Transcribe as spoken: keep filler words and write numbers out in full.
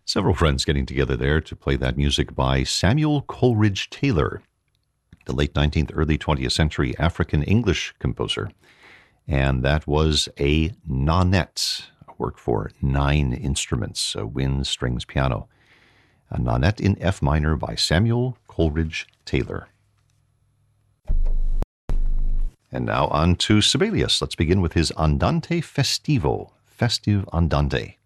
Several friends getting together there to play that music by Samuel Coleridge Taylor, the late nineteenth, early twentieth century African-English composer. And that was a nonet, a work for nine instruments, a wind, strings, piano. A nonet in F minor by Samuel Coleridge Taylor. And now on to Sibelius. Let's begin with his Andante Festivo, Festive Andante.